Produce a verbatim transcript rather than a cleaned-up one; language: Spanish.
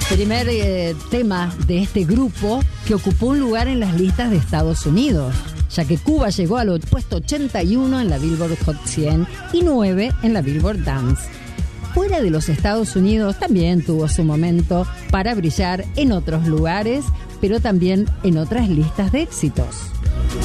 Primer eh, tema de este grupo que ocupó un lugar en las listas de Estados Unidos, ya que Cuba llegó al puesto ochenta y uno en la Billboard Hot cien y nueve en la Billboard Dance. Fuera de los Estados Unidos también tuvo su momento para brillar en otros lugares, pero también en otras listas de éxitos.